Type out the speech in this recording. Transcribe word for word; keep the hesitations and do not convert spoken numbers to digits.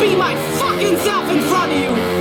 be my fucking self in front of you.